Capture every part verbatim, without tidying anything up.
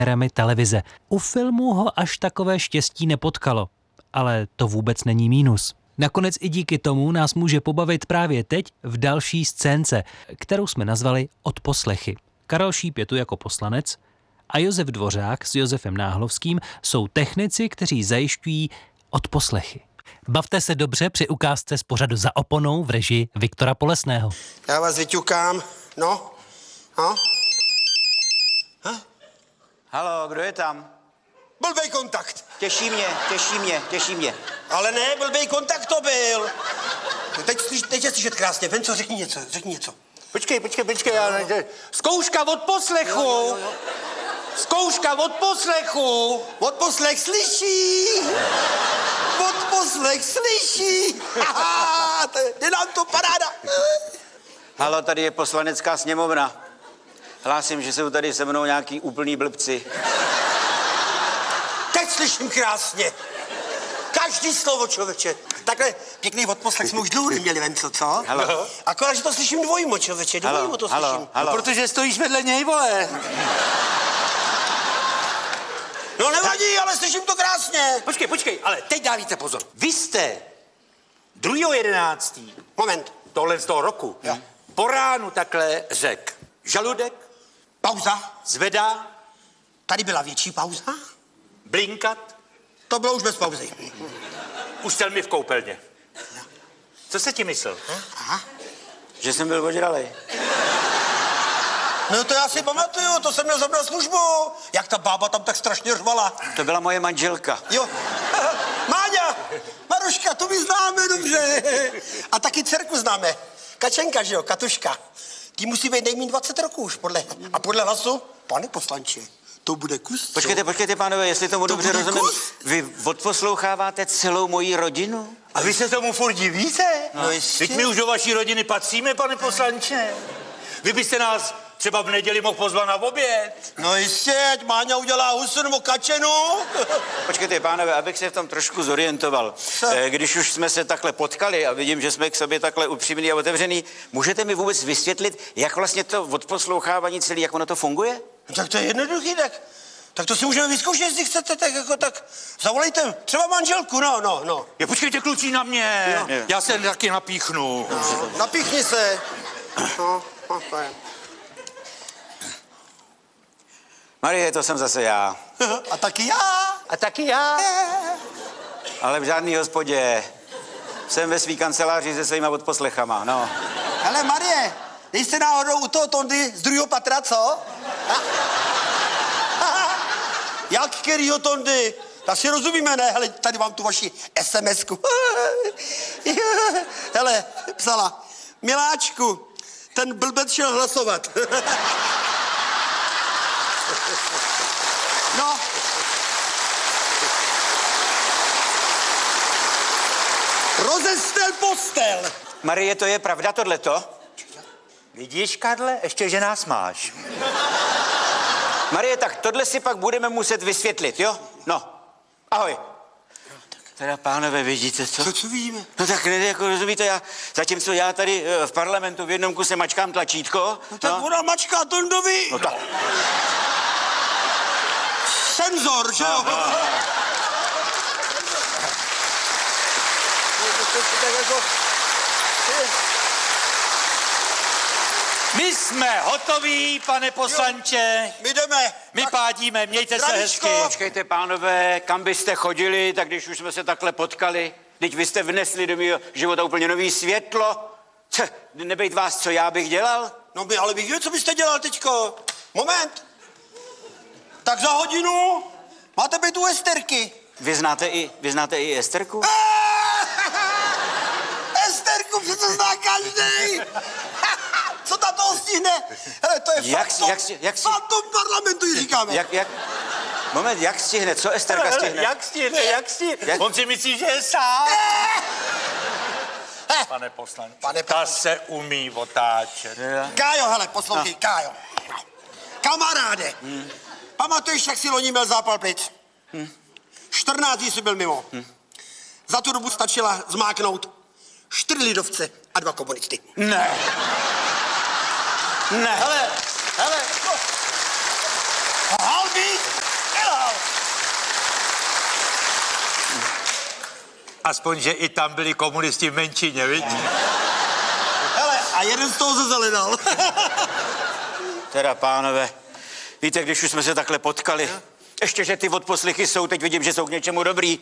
televize. U filmu ho až takové štěstí nepotkalo, ale to vůbec není mínus. Nakonec i díky tomu nás může pobavit právě teď v další scénce, kterou jsme nazvali Odposlechy. Karel Šíp je tu jako poslanec a Josef Dvořák s Josefem Náhlovským jsou technici, kteří zajišťují odposlechy. Bavte se dobře při ukázce z pořadu Za oponou v režii Viktora Polesného. Já vás vyťukám, no, no. Ha? Halo, kdo je tam? Blbej kontakt. Těší mě, těší mě, těší mě. Ale ne, blbej kontakt to byl. Teď, slyš, teď je slyšet krásně. Venco, řekni něco, řekni něco. Počkej, počkej, počkej, já nejde. Zkouška od poslechu. Jo, jo, jo. Zkouška od poslechu. Odposlech slyší. Odposlech slyší. Haha, jde nám to paráda. Halo, tady je poslanecká sněmovna. Hlásím, že jsou tady se mnou nějaký úplný blbci. Teď slyším krásně. Každý slovo, člověče. Takhle pěkný odposlech jsme už dlouho neměli, Venco, co? Halo. Akorát, že to slyším dvojmo, člověče, dvojmo to halo, slyším. halo. No, protože stojíš vedle něj, vole. No nevadí, ale slyším to krásně. Počkej, počkej, ale teď dávíte pozor. Vy jste druhého jedenáctého Moment. tohle z toho roku Jo. po ránu takhle řek. Žaludek Pauza. zvedá, Tady byla větší pauza. blinkat, To bylo už bez pauzy. ustel mi v koupelně. Co se ti myslel? Aha. Že jsem byl ožralej. No to já si pamatuju, to jsem měl zabrat službu. Jak ta bába tam tak strašně řvala. To byla moje manželka. Jo. Máňa, Maruška, tu my známe dobře. A taky dcerku známe. Kačenka, že jo, Katuška. Tí musí být nejmín dvacet roků už podle. A podle hlasu, pane poslanče, to bude kus. co? Počkejte, počkejte, pánové, jestli tomu To dobře bude rozumím. kus? Vy odposloucháváte celou moji rodinu? A vy se tomu furt divíte? No jistě. Teď my už do vaší rodiny patříme, pane poslanče. Vy byste nás třeba v neděli mohl pozvat na oběd. No jistě, ať Máňa udělá husu nebo kačenu. Počkejte, pánové, abych se v tom trošku zorientoval. Co? Eh, Když už jsme se takhle potkali a vidím, že jsme k sobě takhle upřímní a otevřený, můžete mi vůbec vysvětlit, jak vlastně to odposlouchávání celý, jak ono to funguje? No, tak to je jednoduchý, tak, tak to si můžeme vyzkoušet, jestli chcete, tak jako tak zavolejte třeba manželku, no, no, no. Je, počkejte, kluci, na mě. Jo. Já se taky napíchnu. no napíchni se. No, no, to je. Marie, to jsem zase já. A taky já. A taky já. Ale v žádný hospodě. Jsem ve svý kanceláři se svýma odposlechama, no. Hele, Marie, nejste náhodou u toho Tondy z druhého patra, co? Jak kterýho Tondy? Tak si rozumíme, ne? Hele, tady mám tu vaši es em esku. Hele, psala, miláčku, ten blbec šel hlasovat. No. Rozestel postel. Marie, to je pravda tohleto? Vidíš, Karle, ještě, že nás máš. Marie, tak tohle si pak budeme muset vysvětlit, jo? No, ahoj. Teda, pánové, vidíte co? Co, co vidíme? No tak ne, jako rozumíte, já, zatímco já tady eh, v parlamentu v jednom kuse mačkám tlačítko. No tak no. Ona mačká Tondovi. No tak. Senzor, že jo? Tak jako... My jsme hotoví, pane poslanče. My jdeme. My Tak, pádíme, mějte se zdravíčko. hezky. Počkejte, pánové, kam byste chodili, tak když už jsme se takhle potkali, teď vy jste vnesli do mého života úplně nový světlo. Co, nebejt vás, co já bych dělal? No my, ale bych věděl, co byste dělal teďko. Moment. Tak za hodinu máte být u Esterky. Vy znáte i, vy znáte i Esterku? Esterku přece zná každý. Co ta toho stihne? Hele, to je Jak si- fantom, jak si- jak si- fantom parlamentu, ji říkáme. Jak, jak, moment, jak stihne, co Esterka stihne? Jak stihne, jak stihne? Jak? On si myslí, že je sám. Pane poslanče, Pane ta poslanče. se umí otáčet. Kájo, hele, poslouchej, Kájo. Kamaráde, hmm. pamatuješ, jak si loni měl zápal plic? Hmm. čtrnáct dní jsi byl mimo. Hmm. Za tu dobu stačila zmáknout čtyři lidovce a dva komunisty. Ne. Ne. Hele, hele. Halbí, Aspoň, že i tam byli komunisti v menšině, viď? Hele, a jeden z toho se zaledal. Teda, pánové, víte, když už jsme se takhle potkali, ještě, že ty odposlechy jsou, teď vidím, že jsou k něčemu dobrý.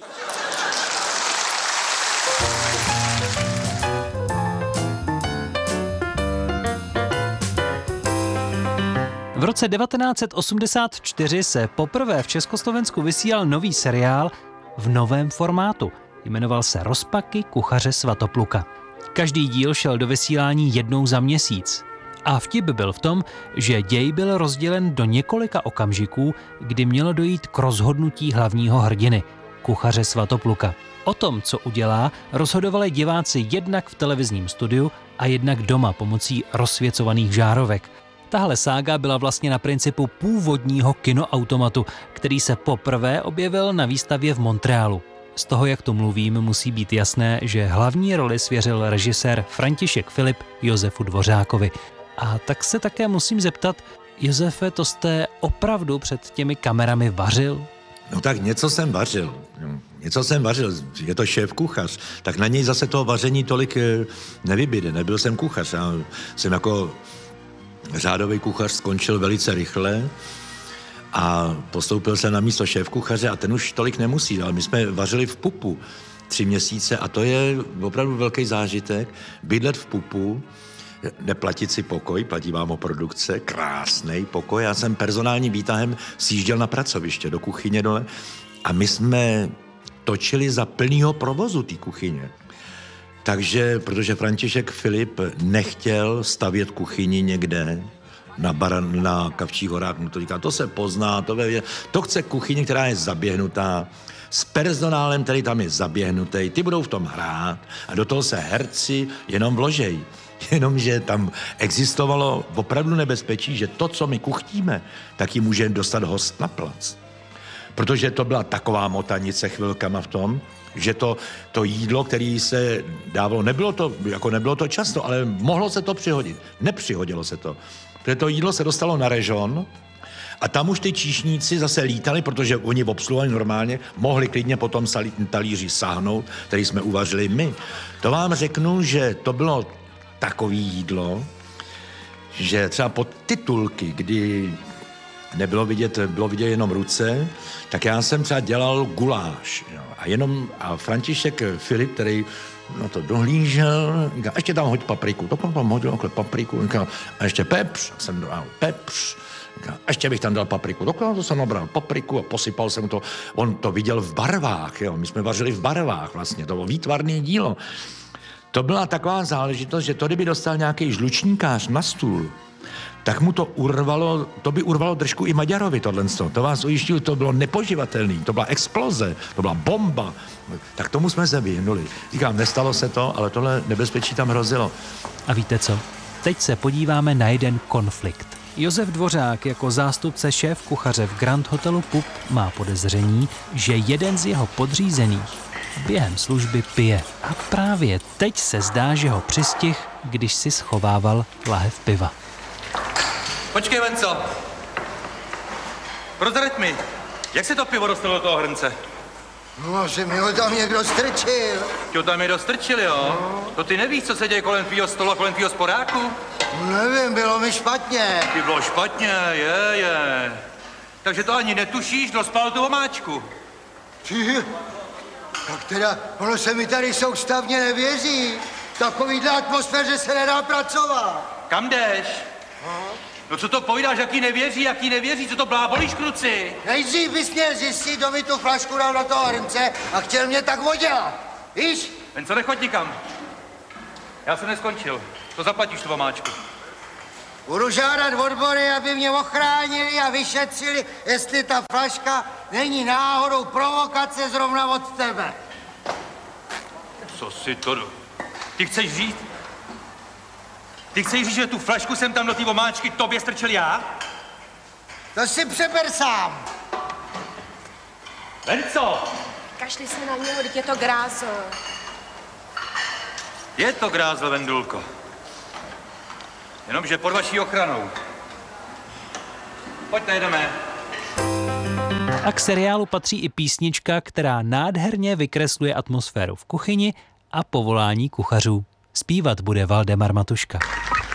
V roce devatenáct set osmdesát čtyři se poprvé v Československu vysílal nový seriál v novém formátu. Jmenoval se Rozpaky kuchaře Svatopluka. Každý díl šel do vysílání jednou za měsíc. A vtip byl v tom, že děj byl rozdělen do několika okamžiků, kdy mělo dojít k rozhodnutí hlavního hrdiny, kuchaře Svatopluka. O tom, co udělá, rozhodovali diváci jednak v televizním studiu a jednak doma pomocí rozsvěcovaných žárovek. Tahle sága byla vlastně na principu původního kinoautomatu, který se poprvé objevil na výstavě v Montrealu. Z toho, jak to mluvím, musí být jasné, že hlavní roli svěřil režisér František Filip Josefu Dvořákovi. A tak se také musím zeptat, Josefe, to jste opravdu před těmi kamerami vařil? No tak něco jsem vařil. Něco jsem vařil. Je to šéf kuchař. Tak na něj zase toho vaření tolik nevybyde. Nebyl jsem kuchař. Já jsem jako řádový kuchař skončil velice rychle a postoupil jsem na místo šéf kuchaře a ten už tolik nemusí. Ale my jsme vařili v pupu tři měsíce a to je opravdu velký zážitek. Bydlet v pupu, neplatit si pokoj, platí vám o produkce, krásnej pokoj. Já jsem personálním výtahem sjížděl na pracoviště do kuchyně dole a my jsme točili za plnýho provozu té kuchyně. Takže, protože František Filip nechtěl stavět kuchyni někde na, baran, na Kavčích horách, mu to říká, to se pozná, to, ve, to chce kuchyni, která je zaběhnutá, s personálem, který tam je zaběhnutý, ty budou v tom hrát a do toho se herci jenom vložejí. Jenomže tam existovalo opravdu nebezpečí, že to, co my kuchtíme, tak ji může dostat host na plac. Protože to byla taková motanice chvilkama v tom, že to, to jídlo, které se dávalo, nebylo to, jako nebylo to často, ale mohlo se to přihodit. Nepřihodilo se to. Protože to jídlo se dostalo na režon a tam už ty číšníci zase lítali, protože oni obsluhovali normálně, mohli klidně potom talíři sáhnout, který jsme uvařili my. To vám řeknu, že to bylo takový jídlo, že třeba pod titulky, kdy nebylo vidět, bylo vidět jenom ruce, tak já jsem třeba dělal guláš. Jo. A jenom, a František Filip, který na to dohlížel, říká, ještě tam hoď papriku. To tam hodil okolo papriku, říká, a ještě pepř, jsem dal pepř, říká, ještě bych tam dal papriku. Dokonce to jsem nabral papriku a posypal jsem to. On to viděl v barvách, jo. My jsme vařili v barvách vlastně, to bylo výtvarné dílo. To byla taková záležitost, že to, kdyby dostal nějaký žlučníkář na stůl, tak mu to urvalo, to by urvalo držku i Maďarovi tohle. To vás ujišťuju, to bylo nepoživatelný, to byla exploze, to byla bomba. Tak tomu jsme se vyhnuli. Říkám, nestalo se to, ale tohle nebezpečí tam hrozilo. A víte co? Teď se podíváme na jeden konflikt. Josef Dvořák jako zástupce šéf kuchaře v Grand Hotelu Pup má podezření, že jeden z jeho podřízených během služby pije. A právě teď se zdá, že ho přistih, když si schovával lahev piva. Počkej, Venco. Prozrať mi, jak se to pivo dostalo do toho hrnce? No, že mi ho tam někdo strčil. Ti ho tam někdo strčil, jo? No. To ty nevíš, co se děje kolem tvýho stolu a kolem tvýho sporáku? Nevím, bylo mi špatně. Ty bylo špatně, je, je. Takže to ani netušíš, kdo spal tu omáčku. Ty, tak teda, ono se mi tady soustavně nevěří. Takovýhle atmosféře se nedá pracovat. Kam jdeš? No. No co to povídáš, jaký nevěří, jaký nevěří, co to blábolíš, kluci? Nejdřív bys měl zjistit, kdo mi tu flašku dal do toho hrnce a chtěl mě tak odělat. Víš? Ven co, nechoď nikam. Já jsem neskončil. To zaplatíš tu omáčku. Budu žádat odbory, aby mě ochránili a vyšetřili, jestli ta flaška není náhodou provokace zrovna od tebe. Co si to... Do... Ty chceš říct? Ty chceš říct, že tu flašku jsem tam do té omáčky tobě strčil já? To si přeber sám. Venco! Kašli se na něho, teď je to grázl. Je to grázl, Vendulko. Jenomže pod vaší ochranou. Pojďte, jdeme. A k seriálu patří i písnička, která nádherně vykresluje atmosféru v kuchyni a povolání kuchařů. Zpívat bude Valdemar Matuška.